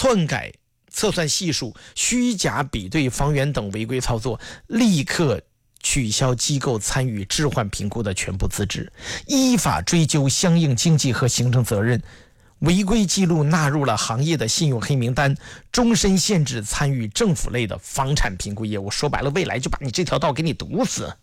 篡改测算系数、虚假比对房源等违规操作，立刻取消机构参与置换评估的全部资质，依法追究相应经济和行政责任。违规记录纳入了行业的信用黑名单，终身限制参与政府类的房产评估业务。说白了，未来就把你这条道给你堵死。